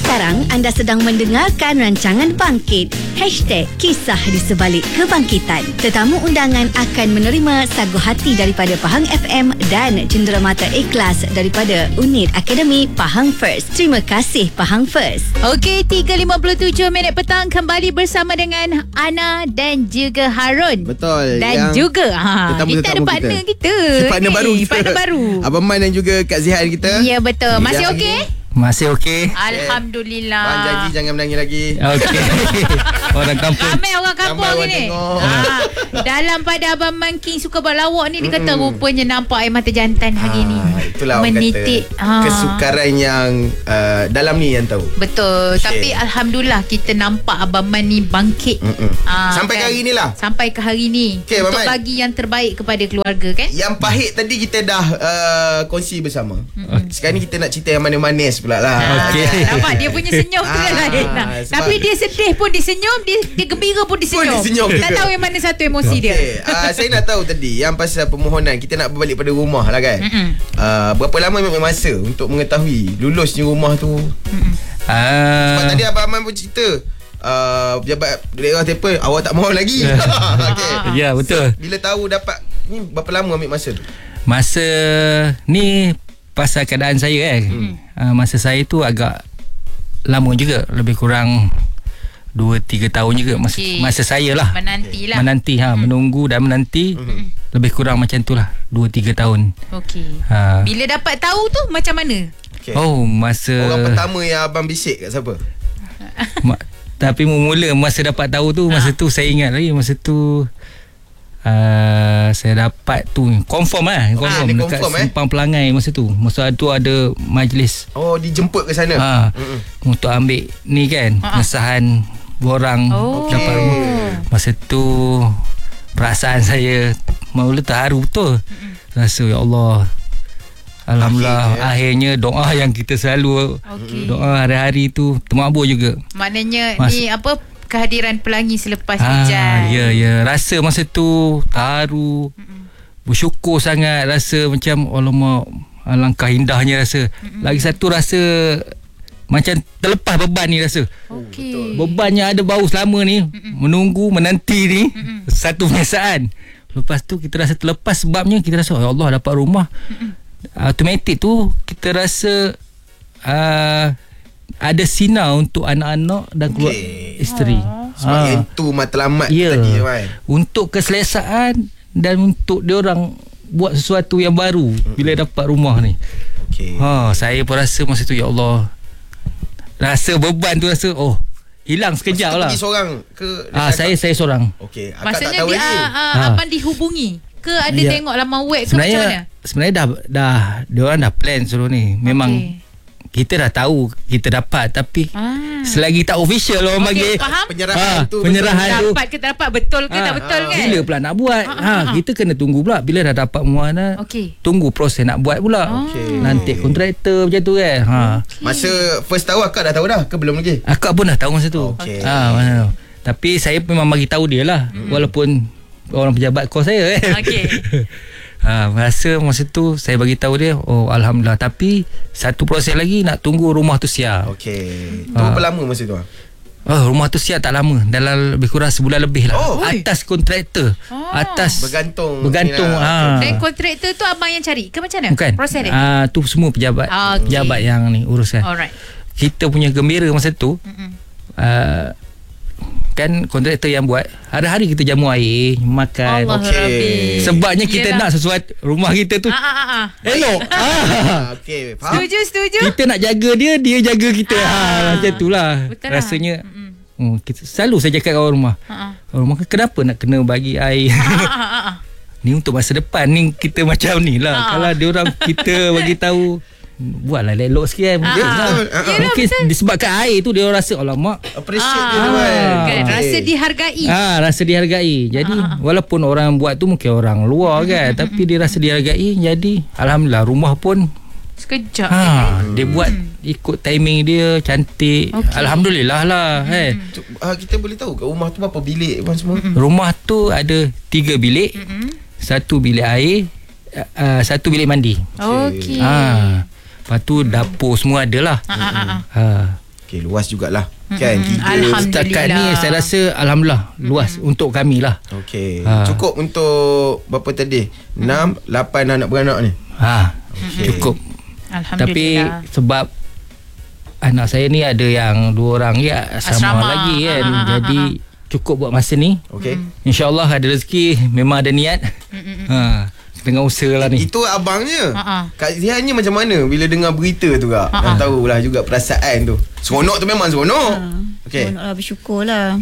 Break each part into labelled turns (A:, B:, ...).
A: Sekarang anda sedang mendengarkan rancangan Bangkit. #Kisah di sebalik kebangkitan. Tetamu undangan akan menerima sagu hati daripada Pahang FM dan cenderamata ikhlas daripada Unit Akademi Pahang First. Terima kasih Pahang First.
B: Okey, 3.57 minit petang kembali bersama dengan Ana dan juga Harun.
C: Betul.
B: Dan juga kita ada partner kita.
C: Partner baru kita.
B: Partner baru.
C: Abang Man dan juga Kak Zihan kita.
B: Ya, betul. Masih okey?
D: Masih okey.
B: Alhamdulillah.
C: Abang janji jangan menangis lagi.
D: Okey. Orang kampung.
B: Ramai orang kampung
C: Ramai
B: ni.
C: orang
B: Dalam pada Abang Man King suka berlawak ni, dia kata rupanya nampak air mata jantan hari ni.
C: Itulah orang
B: menitik.
C: kata kesukaran yang dalam ni yang tahu.
B: Betul. Tapi Alhamdulillah kita nampak Abang Man ni bangkit.
C: Sampai ke hari ni lah.
B: Sampai ke hari ni.
C: Okey,
B: untuk
C: Abang Man,
B: bagi yang terbaik kepada keluarga kan.
C: yang pahit tadi kita dah kongsi bersama. Sekarang ni kita nak cerita yang manis-manis pula lah.
D: Okey.
B: Nampak dia punya senyum tu dah lain lah. Tapi dia sedih pun disenyum, dia gembira pun disenyum. Tak tahu yang mana satu emosi dia.
C: Saya nak tahu tadi yang pasal permohonan, kita nak berbalik pada rumah lah kan. Berapa lama memang masa untuk mengetahui lulusnya rumah tu? Sebab tadi Abang Aman pun cerita pejabat daerah Tepa, awak tak mohon lagi. Okay.
D: Ya, betul.
C: Bila tahu dapat ni, berapa lama ambil masa tu?
D: Masa ni pasal keadaan saya masa saya tu agak lama juga, lebih kurang 2-3 tahun juga masa saya lah. Menanti menunggu dan menanti. Lebih kurang macam tu lah, 2-3 tahun.
B: Okey. Bila dapat tahu tu macam mana?
C: Okay.
D: Masa
C: orang pertama yang abang bisik kat siapa?
D: Tapi mula masa dapat tahu tu, masa tu saya ingat lagi, masa tu saya dapat tu confirm dekat Simpang Pelangai. Masa tu ada majlis.
C: Dijemput ke sana
D: untuk ambil ni kan, pengesahan borang dapat rumah. Masa tu perasaan saya mula terharu betul. Rasa ya Allah, alhamdulillah, akhirnya doa yang kita selalu doa hari-hari tu termakbul juga.
B: Maknanya ni apa, kehadiran pelangi selepas hujan.
D: Ya, rasa masa tu terharu, bersyukur sangat, rasa macam alamak, alangkah indahnya rasa. Lagi satu rasa macam terlepas beban ni rasa. Beban yang ada bau selama ni, menunggu, menanti ni, satu penyiasaan. Lepas tu kita rasa terlepas, sebabnya kita rasa ya Allah dapat rumah. Automatik tu kita rasa ada sinar untuk anak-anak dan keluarga, isteri.
C: Sebab itu matlamat tadi kan. Untuk
D: keselesaan dan untuk diorang buat sesuatu yang baru bila dapat rumah ni. Saya pun rasa masa tu ya Allah, rasa beban tu rasa hilang sekejap lah.
C: Pergi seorang ke?
D: Saya seorang.
B: Maksudnya abang dihubungi ke ada tengok laman web ke macam mana?
D: Sebenarnya dah diorang dah plan suruh ni. Memang kita dah tahu kita dapat, tapi selagi tak official orang bagi
C: penyerahan tu
B: dapat ke tak dapat, betul ke tak betul kan.
D: Bila pula nak buat? Kita kena tunggu pula bila dah dapat muahanah. Tunggu proses nak buat pula. Nanti kontraktor macam tu kan.
C: Masa first tahu akak dah tahu dah ke belum lagi?
D: Akak pun dah tahu masa tu. Tapi saya memang bagi tahu dia lah, walaupun orang pejabat call saya kan. Masa tu saya bagi tahu dia, alhamdulillah, tapi satu proses lagi, nak tunggu rumah tu siap.
C: Tu berapa lama masa tu?
D: Rumah tu siap tak lama, dalam lebih kurang sebulan lebih lah. Atas kontraktor, atas bergantung.
B: Dan kontraktor tu abang yang cari ke macam mana?
D: Bukan.
B: Proses dia?
D: Tu semua pejabat. Pejabat yang ni uruskan. Kita punya gembira masa tu, kan kontraktor yang buat, hari-hari kita jamu air, makan. Sebabnya kita nak sesuatu rumah kita tu elok.
B: Setuju.
D: Kita nak jaga dia jaga kita. Macam itulah rasanya. Kita selalu saya cakap kat orang rumah, orang rumah kenapa nak kena bagi air? Ni untuk masa depan ni, kita macam ni lah. Kalau dia orang kita bagi tahu, buatlah elok sikit kan. Mungkin disebabkan air tu dia orang rasa alamak,
C: appreciate dia kan.
B: Rasa dihargai.
D: Rasa dihargai. Jadi walaupun orang buat tu mungkin orang luar kan, tapi dia rasa dihargai. Jadi alhamdulillah rumah pun
B: sekejap
D: dia buat ikut timing dia, cantik. Alhamdulillah lah kan.
C: Kita boleh tahu kat rumah tu berapa bilik bang semua?
D: Rumah tu ada 3 bilik. 1 bilik air, 1 bilik mandi. Lepas tu dapur semua ada lah.
C: Okey, luas jugalah. Kan?
B: Alhamdulillah.
D: Setakat ni saya rasa alhamdulillah luas untuk kami lah.
C: Okey. Cukup untuk berapa tadi? 6, 8 anak beranak ni.
D: Cukup. Tapi
B: Alhamdulillah.
D: sebab anak saya ni ada yang 2 orang ya asrama lagi kan. Jadi cukup buat masa ni.
C: Okey.
D: InsyaAllah ada rezeki, memang ada niat. Tengah usaha lah ni.
C: Itu abangnya. Kak Zihannya macam mana bila dengar berita tu kak? Nak tahulah juga perasaan tu. Seronok tu memang seronok. Okey.
E: Seronok lah, bersyukur lah.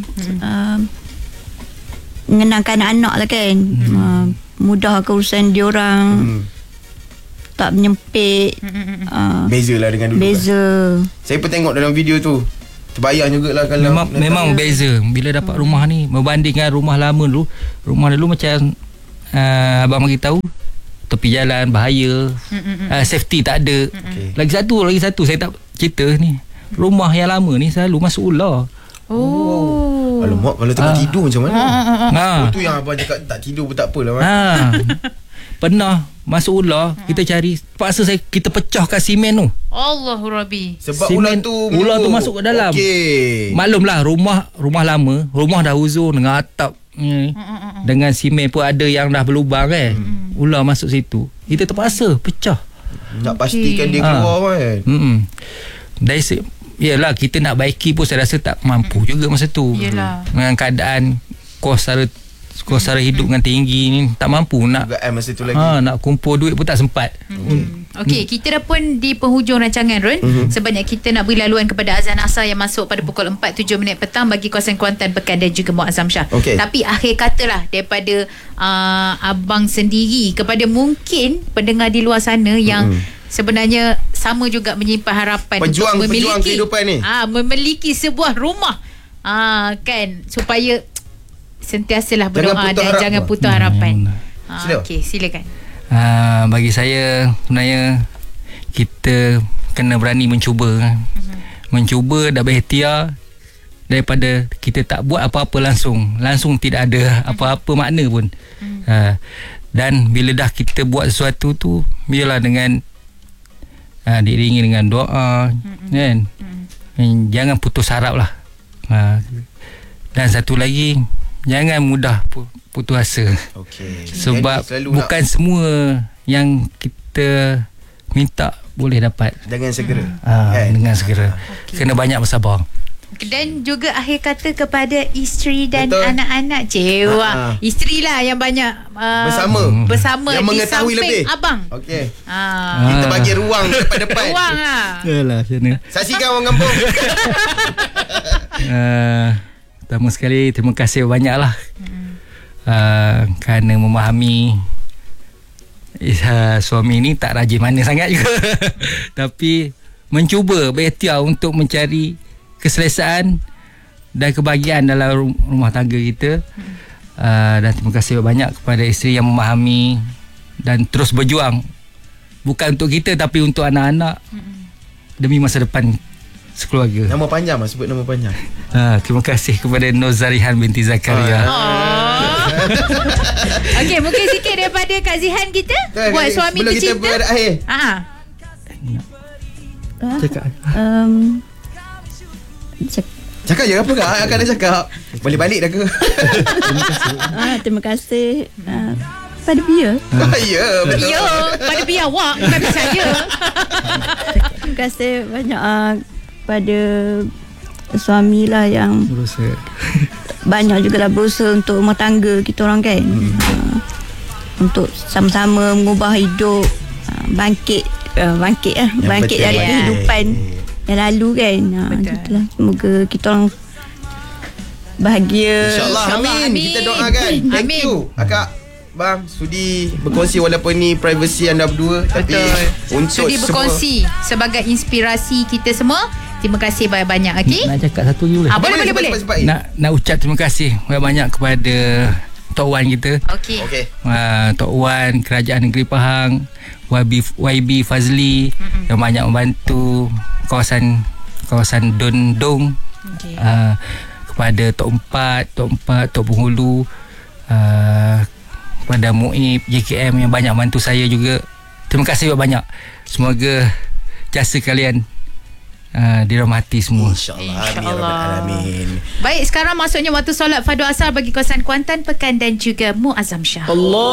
E: Mengenangkan anak lah kan. Mudah ke urusan diorang. Tak menyempit.
C: Beza lah dengan dulu.
E: Beza.
C: Saya pun tengok dalam video tu. Terbayang jugalah kalau
D: memang beza bila dapat rumah ni berbandingkan rumah lama dulu. Rumah dulu macam abang bagi tahu tepi jalan bahaya, safety tak ada. Lagi satu saya tak cerita ni. Rumah yang lama ni selalu masuk ular.
C: Alamak, kalau tengah tidur macam mana? Itu yang abang cakap tak tidur pun tak apalah.
D: Pernah masuk ular, kita cari, paksa kita pecahkan simen tu.
B: Allahu Rabbi.
C: Sebab
D: simen, ular tu masuk ke dalam. Maklumlah rumah lama, rumah dah uzur dengan atap ni. Dengan simen pun ada yang dah berlubang kan. Ular masuk situ. Kita terpaksa pecah.
C: Nak pastikan dia keluar kan.
D: Dari yelah, kita nak baiki pun saya rasa tak mampu juga masa tu.
B: Yelah.
D: Dengan keadaan kos sara hidup dengan tinggi ni, tak mampu nak
C: masa tu lagi.
D: Nak kumpul duit pun tak sempat.
B: Okey, kita dah pun di penghujung rancangan Run. Sebanyak kita nak beri laluan kepada azan asar yang masuk pada pukul 4.07 petang bagi kawasan Kuantan, Pekan dan juga Muazzam Shah. Tapi akhir katalah daripada abang sendiri kepada mungkin pendengar di luar sana yang sebenarnya sama juga menyimpan harapan
C: pejuang
B: untuk memiliki
C: kehidupan ni.
B: Memiliki sebuah rumah. Kan, supaya sentiasalah berdoa dan jangan putus harapan. Okey, silakan.
D: Bagi saya sebenarnya kita kena berani mencuba. Mencuba dah berikhtiar daripada kita tak buat apa-apa langsung tidak ada apa-apa makna pun. Dan bila dah kita buat sesuatu tu, biarlah dengan diiringi dengan doa, kan. Jangan putus harap lah. Dan satu lagi, jangan mudah putus asa. Sebab bukan semua yang kita minta boleh dapat
C: dengan segera.
D: Dengan segera. Kena banyak bersabar.
B: Dan juga akhir kata kepada isteri dan anak-anak. Isteri lah yang banyak bersama
C: yang
B: di
C: mengetahui
B: samping
C: lebih
B: abang.
C: Kita bagi ruang depan-depan.
B: Ruang lah.
D: Yalah, sana.
C: Saksikan orang kampung.
D: Pertama sekali terima kasih banyaklah kerana memahami suami ni tak rajin mana sangat juga. Tapi mencuba berikhtiar untuk mencari keselesaan dan kebahagiaan dalam rumah tangga kita. Dan terima kasih banyak kepada isteri yang memahami dan terus berjuang, bukan untuk kita tapi untuk anak-anak, demi masa depan sekeluarga.
C: Nama panjang mas, sebut nama panjang.
D: Terima kasih kepada Nur Zarihan binti Zakaria.
B: Okey, mungkin sikit daripada Kak Zihan kita buat suami
C: sebelum
B: tercinta.
C: Sebelum kita berakhir.
D: Cakap.
C: Cakap je apa kak? Akan dah cakap. Balik-balik dah ke?
E: Terima kasih pada Bia.
C: Ya, betul.
B: Ya, pada Bia awak, bukan saya.
E: Terima kasih banyak pada suami lah yang
D: berusaha.
E: Banyak jugalah berusaha untuk rumah tangga kita orang kan. Untuk sama-sama mengubah hidup, bangkit dari kehidupan yang lalu kan. Itulah, semoga kita orang bahagia.
C: InsyaAllah. Amin. Kita doakan. Thank you Akak, bang, sudi berkongsi walaupun ni privacy anda berdua. Tapi untuk
B: sudi berkongsi sebagai inspirasi kita semua. Terima kasih banyak-banyak. Okay?
D: Nak cakap satu lagi boleh?
B: Boleh.
D: Nak ucap terima kasih banyak-banyak kepada Tok Wan kita.
B: Okey.
D: Tok Wan, Kerajaan Negeri Pahang, YB Fazli yang banyak membantu kawasan Dondong. Kepada Tok Empat, Tok Penghulu, kepada Muib JKM yang banyak bantu saya juga. Terima kasih banyak. Semoga jasa kalian dirahmati semua.
C: InsyaAllah. Amin ya rabbal alamin.
B: Baik, sekarang masuknya waktu solat fardu asar bagi kawasan Kuantan, Pekan dan juga Muazzam Shah.
C: Allah.